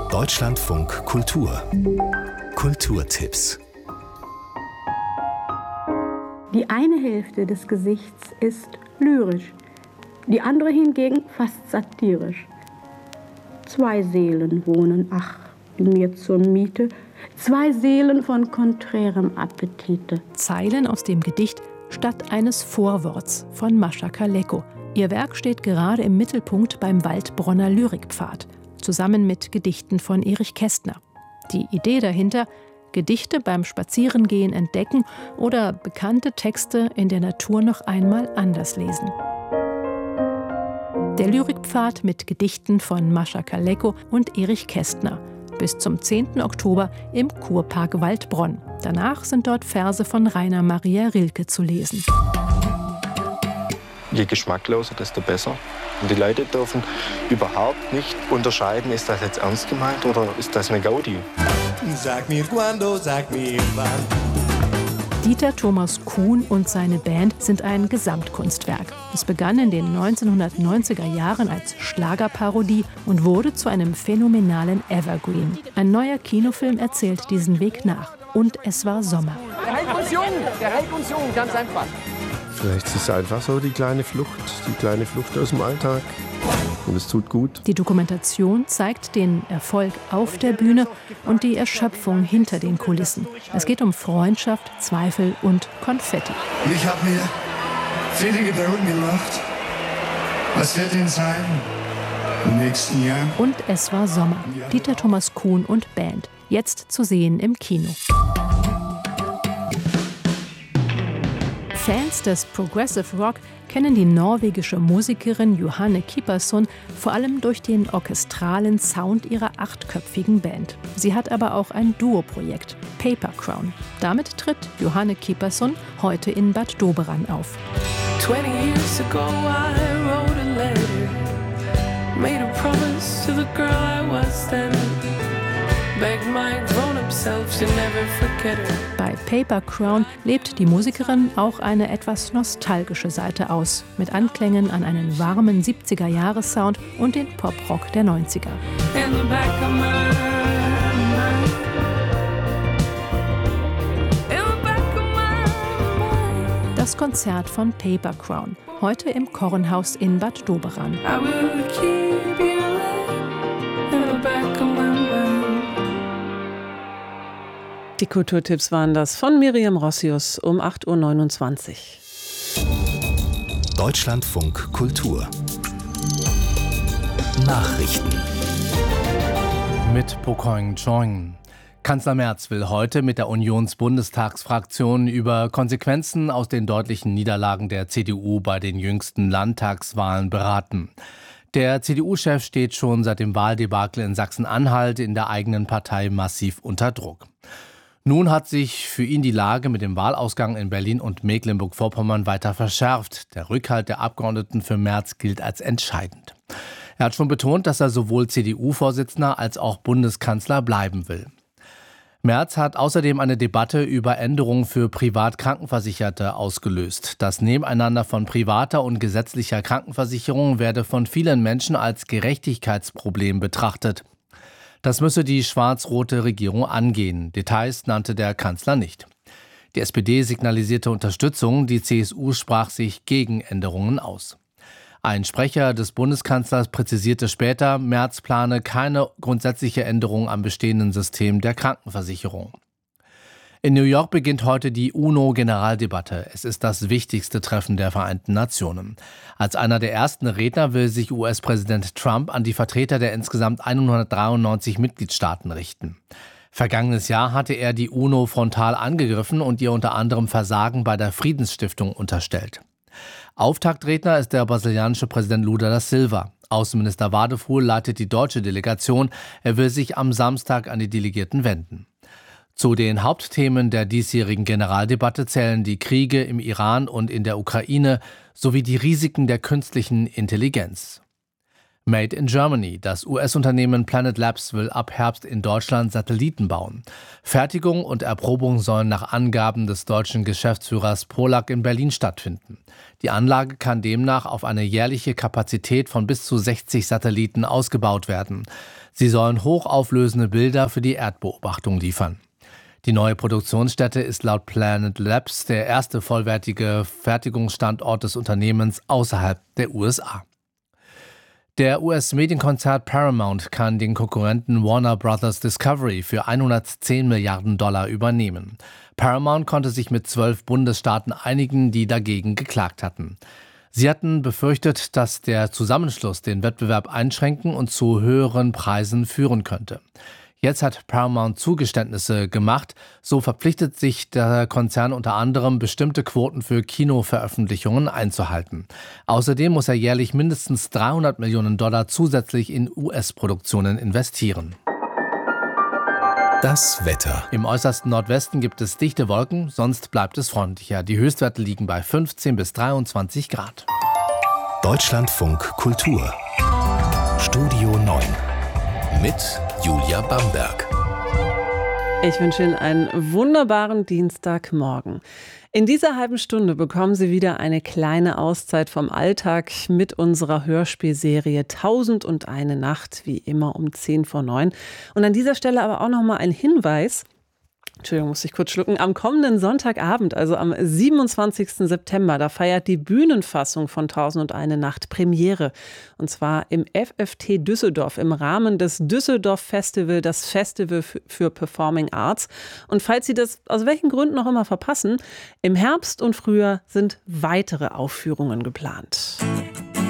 Deutschlandfunk Kultur. Kulturtipps. Die eine Hälfte des Gesichts ist lyrisch, die andere hingegen fast satirisch. Zwei Seelen wohnen, in mir zur Miete, zwei Seelen von konträrem Appetite. Zeilen aus dem Gedicht Statt eines Vorworts von Mascha Kaleko. Ihr Werk steht gerade im Mittelpunkt beim Waldbronner Lyrikpfad, zusammen mit Gedichten von Erich Kästner. Die Idee dahinter: Gedichte beim Spazierengehen entdecken oder bekannte Texte in der Natur noch einmal anders lesen. Der Lyrikpfad mit Gedichten von Mascha Kaleko und Erich Kästner. Bis zum 10. Oktober im Kurpark Waldbronn. Danach sind dort Verse von Rainer Maria Rilke zu lesen. Je geschmackloser, desto besser. Und die Leute dürfen überhaupt nicht unterscheiden, ist das jetzt ernst gemeint oder ist das eine Gaudi? Sag mir quando, sag mir wann. Dieter Thomas Kuhn und seine Band sind ein Gesamtkunstwerk. Es begann in den 1990er Jahren als Schlagerparodie und wurde zu einem phänomenalen Evergreen. Ein neuer Kinofilm erzählt diesen Weg nach. Und es war Sommer. Der hält uns jung, ganz einfach. Vielleicht ist es einfach so die kleine Flucht aus dem Alltag. Und es tut gut. Die Dokumentation zeigt den Erfolg auf der Bühne und die Erschöpfung hinter den Kulissen. Es geht um Freundschaft, Zweifel und Konfetti. Und ich habe mir viele Gedanken gemacht. Was wird denn sein im nächsten Jahr? Und es war Sommer. Dieter Thomas Kuhn und Band. Jetzt zu sehen im Kino. Fans des Progressive Rock kennen die norwegische Musikerin Johanne Kipperson vor allem durch den orchestralen Sound ihrer 8-köpfigen Band. Sie hat aber auch ein Duo-Projekt, Paper Crown. Damit tritt Johanne Kipperson heute in Bad Doberan auf. 20 years ago I wrote a letter, made a promise to the girl I was then. Begged my grown-up self to never forget her. Bei Paper Crown lebt die Musikerin auch eine etwas nostalgische Seite aus, mit Anklängen an einen warmen 70er-Jahres-Sound und den Pop-Rock der 90er. In the back of my mind. In the back of my mind. Das Konzert von Paper Crown, heute im Kornhaus in Bad Doberan. I will keep you in the back of my mind. Die Kulturtipps waren das von Miriam Rossius um 8.29 Uhr. Deutschlandfunk Kultur. Nachrichten. Mit Pokoing Chong. Kanzler Merz will heute mit der Unionsbundestagsfraktion über Konsequenzen aus den deutlichen Niederlagen der CDU bei den jüngsten Landtagswahlen beraten. Der CDU-Chef steht schon seit dem Wahldebakel in Sachsen-Anhalt in der eigenen Partei massiv unter Druck. Nun hat sich für ihn die Lage mit dem Wahlausgang in Berlin und Mecklenburg-Vorpommern weiter verschärft. Der Rückhalt der Abgeordneten für Merz gilt als entscheidend. Er hat schon betont, dass er sowohl CDU-Vorsitzender als auch Bundeskanzler bleiben will. Merz hat außerdem eine Debatte über Änderungen für Privatkrankenversicherte ausgelöst. Das Nebeneinander von privater und gesetzlicher Krankenversicherung werde von vielen Menschen als Gerechtigkeitsproblem betrachtet. Das müsse die schwarz-rote Regierung angehen. Details nannte der Kanzler nicht. Die SPD signalisierte Unterstützung, die CSU sprach sich gegen Änderungen aus. Ein Sprecher des Bundeskanzlers präzisierte später, Merz plane keine grundsätzliche Änderung am bestehenden System der Krankenversicherung. In New York beginnt heute die UNO-Generaldebatte. Es ist das wichtigste Treffen der Vereinten Nationen. Als einer der ersten Redner will sich US-Präsident Trump an die Vertreter der insgesamt 193 Mitgliedstaaten richten. Vergangenes Jahr hatte er die UNO frontal angegriffen und ihr unter anderem Versagen bei der Friedensstiftung unterstellt. Auftaktredner ist der brasilianische Präsident Lula da Silva. Außenminister Wadefuhl leitet die deutsche Delegation. Er will sich am Samstag an die Delegierten wenden. Zu den Hauptthemen der diesjährigen Generaldebatte zählen die Kriege im Iran und in der Ukraine sowie die Risiken der künstlichen Intelligenz. Made in Germany. Das US-Unternehmen Planet Labs will ab Herbst in Deutschland Satelliten bauen. Fertigung und Erprobung sollen nach Angaben des deutschen Geschäftsführers Pollack in Berlin stattfinden. Die Anlage kann demnach auf eine jährliche Kapazität von bis zu 60 Satelliten ausgebaut werden. Sie sollen hochauflösende Bilder für die Erdbeobachtung liefern. Die neue Produktionsstätte ist laut Planet Labs der erste vollwertige Fertigungsstandort des Unternehmens außerhalb der USA. Der US-Medienkonzern Paramount kann den Konkurrenten Warner Bros. Discovery für 110 Milliarden Dollar übernehmen. Paramount konnte sich mit 12 Bundesstaaten einigen, die dagegen geklagt hatten. Sie hatten befürchtet, dass der Zusammenschluss den Wettbewerb einschränken und zu höheren Preisen führen könnte. Jetzt hat Paramount Zugeständnisse gemacht. So verpflichtet sich der Konzern unter anderem, bestimmte Quoten für Kinoveröffentlichungen einzuhalten. Außerdem muss er jährlich mindestens 300 Millionen Dollar zusätzlich in US-Produktionen investieren. Das Wetter. Im äußersten Nordwesten gibt es dichte Wolken, sonst bleibt es freundlicher. Die Höchstwerte liegen bei 15 bis 23 Grad. Deutschlandfunk Kultur. Studio 9. Mit Julia Bamberg. Ich wünsche Ihnen einen wunderbaren Dienstagmorgen. In dieser halben Stunde bekommen Sie wieder eine kleine Auszeit vom Alltag mit unserer Hörspielserie 1001 Nacht, wie immer um 10:10. Und an dieser Stelle aber auch nochmal ein Hinweis. Entschuldigung, muss ich kurz schlucken. Am kommenden Sonntagabend, also am 27. September, da feiert die Bühnenfassung von 1001 Nacht Premiere. Und zwar im FFT Düsseldorf im Rahmen des Düsseldorf Festival, das Festival für Performing Arts. Und falls Sie das aus welchen Gründen auch immer verpassen, im Herbst und Frühjahr sind weitere Aufführungen geplant.